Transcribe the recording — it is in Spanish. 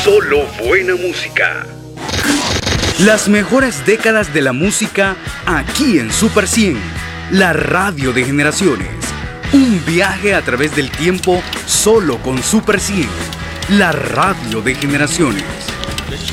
Solo buena música. Las mejores décadas de la música aquí en Super 100, la radio de generaciones. Un viaje a través del tiempo solo con Super 100, la radio de generaciones.